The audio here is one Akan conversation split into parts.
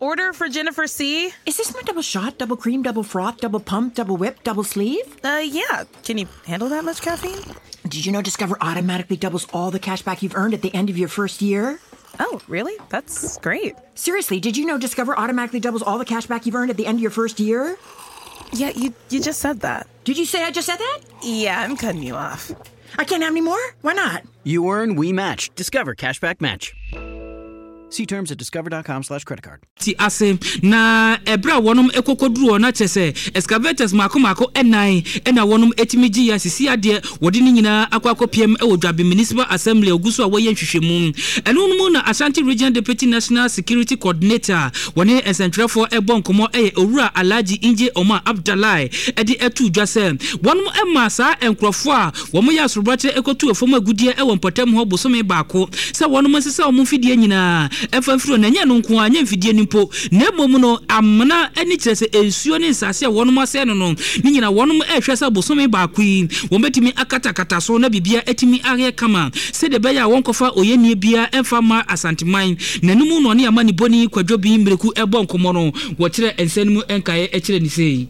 order for Jennifer C. Is this my double shot, double cream, double froth, double pump, double whip, double sleeve? Yeah. Can you handle that much caffeine? Did you know Discover automatically doubles all the cash back you've earned at the end of your first year? Oh, really? That's great. Seriously, did you know Discover automatically doubles all the cash back you've earned at the end of your first year? Yeah, you just said that. Did you say I just said that? Yeah, I'm cutting you off. I can't have any more? Why not? You earn, we match. Discover Cashback Match. See terms at discover.com/creditcard. Ti ase na ebra wonum ekokoduru na chese excavators mako enai ena wonum etimiji ya sisi ade wodi ni nyina akwakopiem e wodwabe municipal assembly oguso a woye nhwehwemu eno no na Ashanti Regional Deputy National Security Coordinator woni ensentrefo ebonkomo owura Alhaji Inje Omar Abdallah edi etu dwase wonum emma sa enkrofo a womo ya sorobache ekotu efom agudie e wonpotam ho bosome baako se wonum sese omfidie nyina efafuro na nya no nko anya mfidie nimpo na emom no amna ani kyerese ensuo ne nsase wonum ase no ni nyina wonum ehwese bosome baako yi wombetimi akatakata so na bibia etimi are kama se de beya wonkofa oyenie bia emfama asanteman nanum no ne amani boni kwadwobi mreku ebonkomo no wo kyere ensanmu enkae ekyere ni sei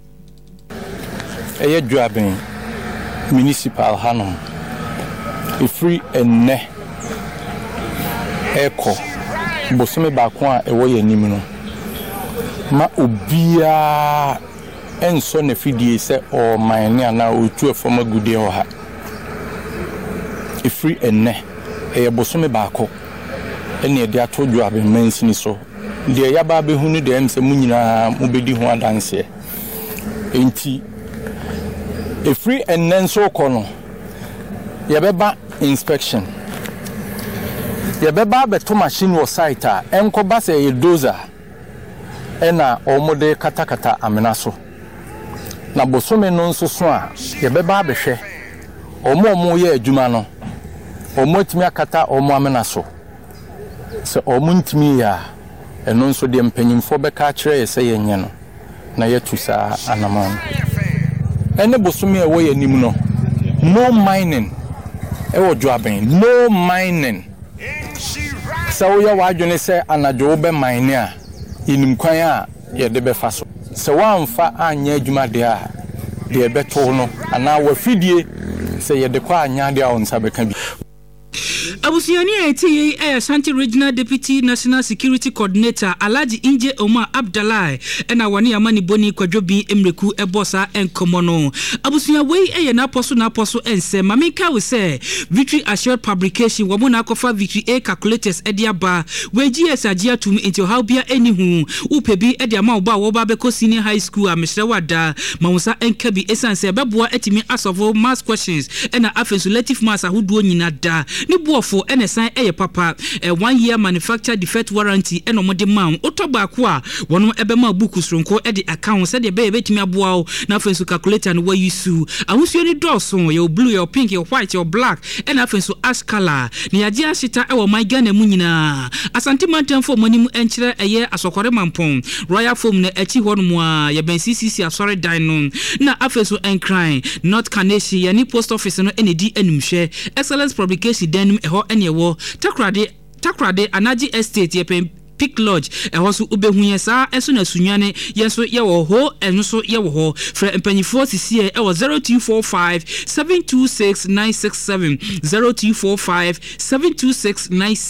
eye dwaben municipal hanom free enne eko bosome baako a ewo yanim no ma obia enso na fidie se o mine ana otu efoma gude ho ha free enne bosome baako ene de atodwo abemansi so de yaba behunu de emse munyina mubedi ho adanse enti free enne so kono yabeba inspection yabeba beto machine wo site a enkoba se dozer ena omode katakata amena so na bosome no nso so a yabeba behwe omo ye adwuma no omo timi akata omo amena so se omo ntimi ya eno nso de mpanyimfo beka kire se yenye no na yetusa anaman ene bosome e wo yanim no no mining e wo dwaben no mining so ya wadwene se anajo be mine a inim kwan a ye de be fa so se wamfa anya adwuma de a de beto no ana wafidie se ye de kwa anya de a onsa beka bi Abusiani eti Ashanti Regional Deputy National Security Coordinator Alhaji Inje Omar Abdallah ena wani amani boni kwadwobi emreku ebosa enkomono abusuya wei na poso ense mamika we say Victory Assured Publication wo na akofa Victory A calculators ediaba we GS agia tum into how bia enihu upebi ediama oba wo ba beko senior high school amesre wada mawusa enkabi essence beboa etimi asovo mass questions ena affirmative mass ahuduo nyina da ni buofo enesan papa 1 year manufacturer defect warranty enomode mam otobaako a wono ebema buku sronko ede account se de be betimi aboa na afenso calculator no wa yusu ahosuo ni doso your blue your pink your white your black ena afenso ash color ni yaje ashita my Ghana mu nyina asante mantemfo manim enkyere asokore mampon royal foam na echi hono a ya ben CCC asore dan no na afenso encry not kaneshi yani post office no enedi enumhwe excellence publication dan eho ene wo takrade anaji estate yepen Pick Lodge ehoso ubehuye sa eso na sunwane yenso ye wo ho enso ye wo ho fra empanyifo sisi e wo 0245 726 967 0245 726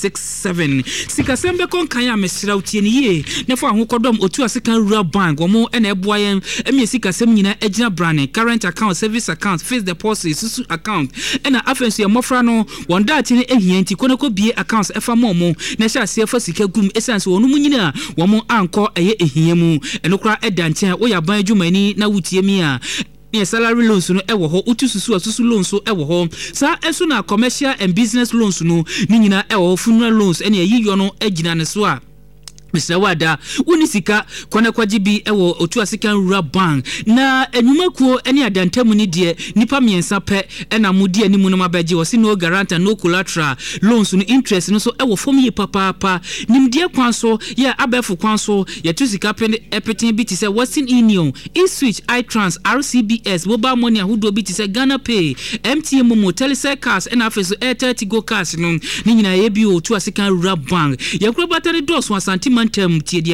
967 sikasembe konkan ya mesira utie ni ye nefo ahokodom otu asekan rural bank omo ena eboa yen emi sikasem nyina agina brand current account service account fixed deposit susu account ena afenso ye mofra no wonda ati ne ehianti koneko bie accounts efa momo na sha sefa sika gum so wonu munyina womo anko eye ehiamu enokra edanche wo yaban adwumani na wutiemi a ne salary loans no ewo ho utususu asusu loans so ewo ho sa enso na commercial and business loans no ni nyina ewo funeral loans ene yiyo no agina ne so a Mr. Wada unisika kwana kwajibi ewo otu asikan rural bank na enyumakuo eni adantemu ni die nipa miensa pe ena mudi ani mu no mabeje wo si no guarantor no collateral loans no interest no so ewo fom ye papa nimdie kwanso ya abefu kwanso ya tusika pe epetin bi ti se Western Union eSwitch iTrans RCBS mobile money ahudo bi ti se Ghana Pay MTN Momo Telecel Cash ena afeso Airtel Tigo Cash no ni nyina ye bi otu asikan rural bank ya kuro battery dos 1 cm